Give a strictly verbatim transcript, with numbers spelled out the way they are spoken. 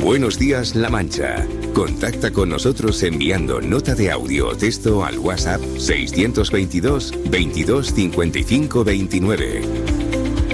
Buenos días, La Mancha. Contacta con nosotros enviando nota de audio o texto al WhatsApp seiscientos veintidós, veintidós, cincuenta y cinco, veintinueve.